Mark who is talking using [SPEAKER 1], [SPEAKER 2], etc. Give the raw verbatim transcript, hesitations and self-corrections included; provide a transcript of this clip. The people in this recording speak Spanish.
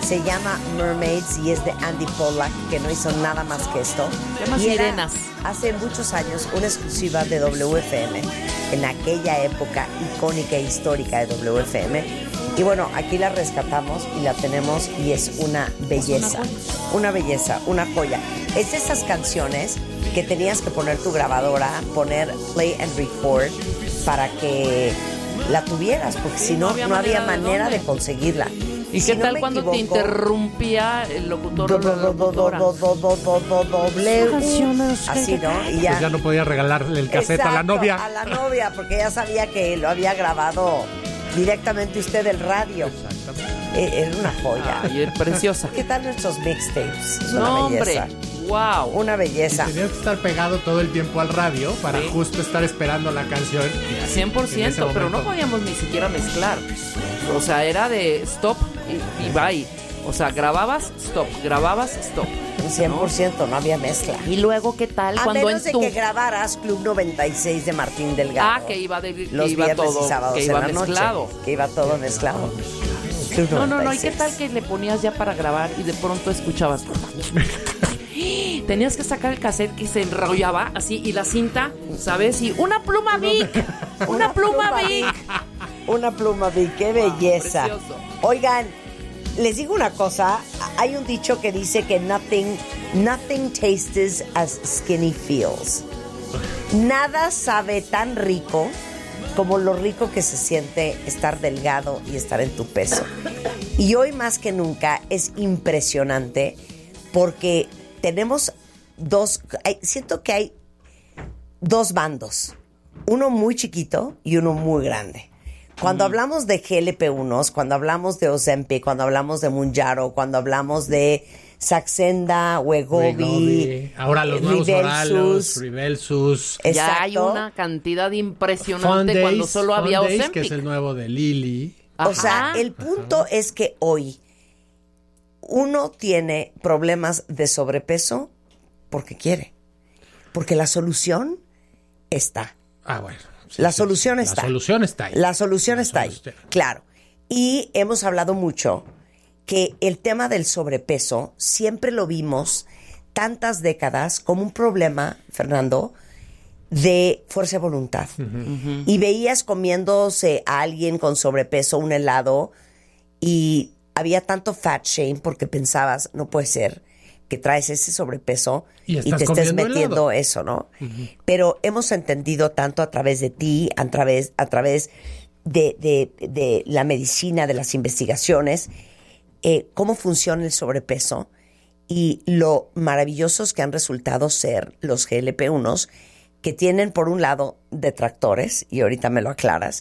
[SPEAKER 1] Se llama Mermaids y es de Andy Pollack, que no hizo nada más que esto.
[SPEAKER 2] Se llama
[SPEAKER 1] y era,
[SPEAKER 2] Sirenas.
[SPEAKER 1] hace muchos años, una exclusiva de W F M, en aquella época icónica e histórica de W F M. Y bueno, aquí la rescatamos y la tenemos y es una belleza. Una belleza, una joya. Es de esas canciones que tenías que poner tu grabadora, poner play and record para que la tuvieras, porque si no, no había manera de conseguirla.
[SPEAKER 2] ¿Y
[SPEAKER 1] si
[SPEAKER 2] qué
[SPEAKER 1] no
[SPEAKER 2] tal
[SPEAKER 1] me
[SPEAKER 2] cuando
[SPEAKER 1] equivoco,
[SPEAKER 2] te interrumpía el locutor o la locutora?
[SPEAKER 1] doble así, ¿no? Y ya,
[SPEAKER 3] Pues ya no podía regalarle el cassette a la
[SPEAKER 1] Exacto,
[SPEAKER 3] novia.
[SPEAKER 1] a la novia, porque ya sabía que lo había grabado directamente usted del radio. Eh, Era una joya.
[SPEAKER 2] Ay, es preciosa.
[SPEAKER 1] ¿Qué tal nuestros mixtapes? Es una
[SPEAKER 2] No,
[SPEAKER 1] belleza.
[SPEAKER 2] hombre. Wow.
[SPEAKER 1] Una belleza.
[SPEAKER 3] Y tenías que estar pegado todo el tiempo al radio para
[SPEAKER 2] Sí.
[SPEAKER 3] justo estar esperando la canción. Y así,
[SPEAKER 2] cien por
[SPEAKER 3] en ese
[SPEAKER 2] ciento, pero no
[SPEAKER 3] momento.
[SPEAKER 2] podíamos ni siquiera mezclar. O sea, era de stop y, y bye. O sea, grababas, stop, grababas, stop.
[SPEAKER 1] cien por ciento, no había mezcla.
[SPEAKER 2] Y luego, ¿qué tal
[SPEAKER 1] A
[SPEAKER 2] cuando
[SPEAKER 1] menos
[SPEAKER 2] en
[SPEAKER 1] de
[SPEAKER 2] tu...
[SPEAKER 1] que grabaras Club noventa y seis de Martín Delgado.
[SPEAKER 2] Ah, que iba, de, que
[SPEAKER 1] los
[SPEAKER 2] iba
[SPEAKER 1] viernes
[SPEAKER 2] todo,
[SPEAKER 1] y sábados
[SPEAKER 2] que
[SPEAKER 1] en
[SPEAKER 2] iba
[SPEAKER 1] la
[SPEAKER 2] mezclado.
[SPEAKER 1] noche. Que iba todo mezclado. Club
[SPEAKER 2] No, no, no, ¿y
[SPEAKER 1] noventa y
[SPEAKER 2] qué
[SPEAKER 1] seis.
[SPEAKER 2] tal que le ponías ya para grabar y de pronto escuchabas? Tenías que sacar el cassette que se enrollaba así y la cinta, ¿sabes? Y una pluma Vic, una pluma Vic.
[SPEAKER 1] Una pluma Vic, qué belleza.
[SPEAKER 2] Precioso.
[SPEAKER 1] Oigan, les digo una cosa, hay un dicho que dice que nothing, nothing tastes as skinny feels. Nada sabe tan rico como lo rico que se siente estar delgado y estar en tu peso. Y hoy más que nunca es impresionante porque tenemos dos, hay, siento que hay dos bandos, uno muy chiquito y uno muy grande. Cuando mm. hablamos de G L P uno, cuando hablamos de Ozempic, cuando hablamos de Mounjaro, cuando hablamos de Saxenda, Wegovy,
[SPEAKER 3] Wegovy, ahora los nuevos orales, Rybelsus.
[SPEAKER 2] Ya hay una cantidad impresionante cuando solo había
[SPEAKER 3] Fondays,
[SPEAKER 2] Ozempic.
[SPEAKER 3] que es el nuevo de Lilly.
[SPEAKER 1] O sea, el punto Ajá. es que hoy uno tiene problemas de sobrepeso porque quiere. Porque la solución está.
[SPEAKER 3] Ah, bueno. Sí,
[SPEAKER 1] la
[SPEAKER 3] sí,
[SPEAKER 1] solución
[SPEAKER 3] sí.
[SPEAKER 1] está.
[SPEAKER 3] La solución está ahí.
[SPEAKER 1] La solución
[SPEAKER 3] la
[SPEAKER 1] está
[SPEAKER 3] solución.
[SPEAKER 1] ahí. Claro. Y hemos hablado mucho que el tema del sobrepeso siempre lo vimos tantas décadas como un problema, Fernando, de fuerza de voluntad. Uh-huh. Uh-huh. Y veías comiéndose a alguien con sobrepeso un helado y había tanto fat shame porque pensabas, no puede ser que traes ese sobrepeso y, y te estés metiendo helado. Eso, ¿no? Uh-huh. Pero hemos entendido tanto a través de ti, a través, a través de, de, de la medicina, de las investigaciones, eh, cómo funciona el sobrepeso y lo maravillosos que han resultado ser los G L P uno, que tienen por un lado detractores, y ahorita me lo aclaras,